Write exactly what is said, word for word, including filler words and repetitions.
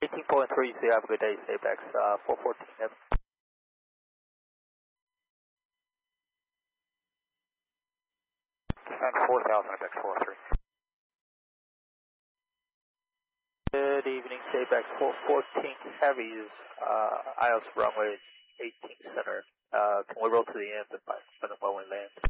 eighteen point three, so you have a good day, Apex uh, four fourteen Heavy. And four thousand, Apex four three. Good evening, Apex four fourteen Heavies, uh, I O S runway eighteen center. Uh, can we roll to the end when when we land?